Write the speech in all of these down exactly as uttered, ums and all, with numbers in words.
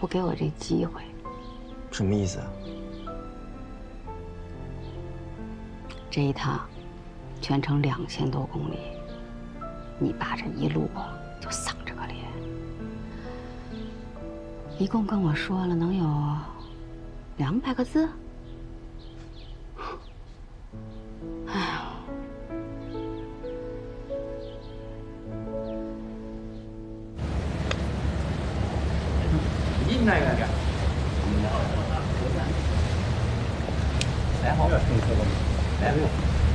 不给我这机会。 什么意思啊？ 这一趟，全程两千多公里，你爸这一路啊就丧着个脸，一共跟我说了能有两百个字。哎呀， 你那个点，来好，来不用。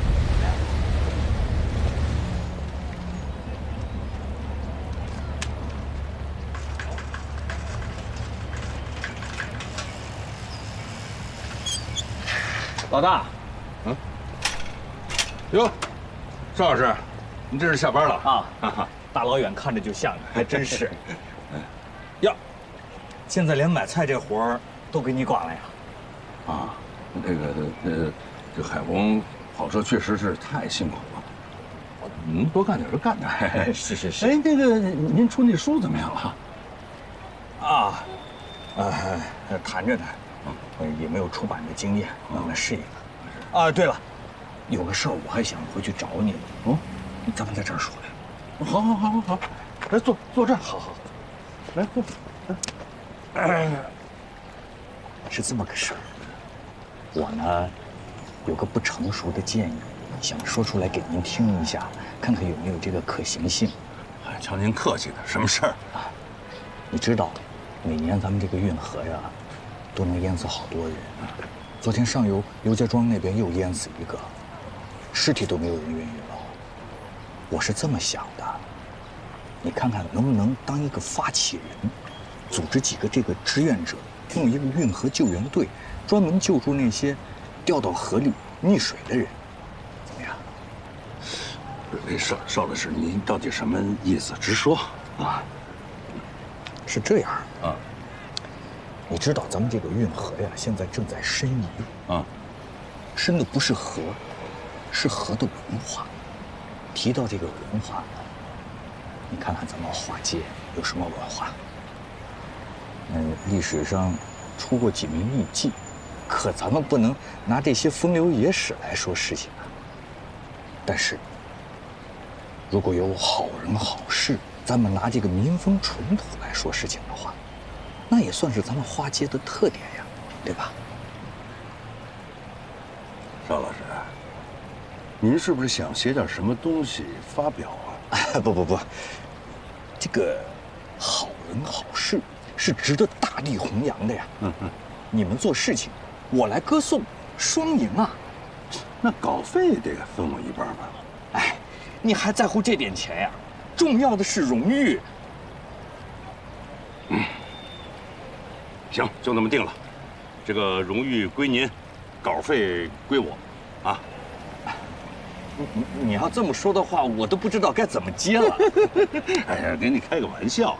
老大， 嗯，哟，邵老师，你这是下班了啊？大老远看着就像，还真是。呀，现在连买菜这活儿都给你管了呀？ 啊，这个呃，这海虹跑车确实是太辛苦了，能多干点就干点。 是是是。 哎，这个您出那书怎么样了？ 啊，呃，谈着呢。 也没有出版的经验，慢慢适应。啊，对了，有个事儿我还想回去找你。哦，咱们在这儿说呀。 好，好，好，好，好，来坐坐这儿。 好好， 来坐。 哎，是这么个事儿。我呢，有个不成熟的建议，想说出来给您听一下，看看有没有这个可行性。 哎，瞧您客气的，什么事儿啊？ 你知道，每年咱们这个运河呀。 都能淹死好多人。昨天上游刘家庄那边又淹死一个，尸体都没有人愿意捞。我是这么想的，你看看能不能当一个发起人，组织几个这个志愿者，弄一个运河救援队，专门救助那些掉到河里溺水的人，怎么样？ 这邵邵老师，您到底什么意思？直说啊。 是这样啊。 你知道咱们这个运河呀，现在正在申遗啊， 申的不是河，是河的文化。提到这个文化，你看看咱们华街有什么文化？嗯，历史上出过几名艺妓，可咱们不能拿这些风流野史来说事情啊。但是，如果有好人好事，咱们拿这个民风淳朴来说事情的话。 那也算是咱们花街的特点呀，对吧？ 邵老师，您是不是想写点什么东西发表啊？ 不不不，这个好人好事是值得大力弘扬的呀。嗯嗯，你们做事情，我来歌颂，双赢啊。 那稿费得分我一半吧？ 哎，你还在乎这点钱呀？重要的是荣誉。 嗯。 行，就那么定了，这个荣誉归您，稿费归我，啊！ 你你你要这么说的话，我都不知道该怎么接了。 哎呀，给你开个玩笑。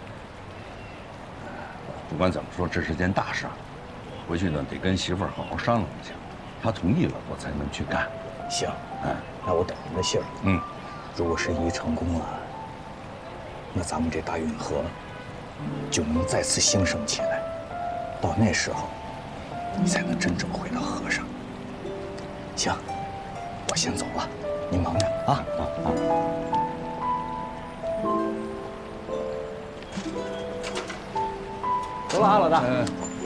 不管怎么说，这是件大事儿，回去呢得跟媳妇儿好好商量一下，她同意了，我才能去干。 行，哎，那我等您的信儿。嗯，如果申遗成功了，那咱们这大运河就能再次兴盛起来。 到那时候，你才能真正回到河上。行，我先走了，您忙着啊啊啊！ 走了啊，老大。